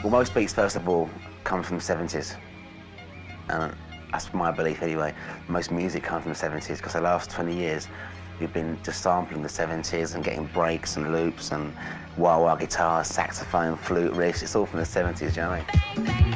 Well, most beats, first of all, come from the 70s. And that's my belief anyway. Most music comes from the 70s, because the last 20 years, we've been just sampling the 70s and getting breaks and loops and wah-wah guitars, saxophone, flute riffs. It's all from the 70s, you know what I mean?